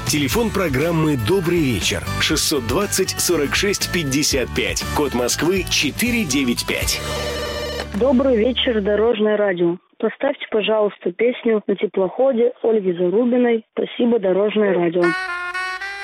Телефон программы «Добрый вечер» 620-46-55. Код Москвы 495. Добрый вечер, Дорожное радио. Поставьте, пожалуйста, песню «На теплоходе» Ольги Зарубиной. Спасибо, Дорожное радио.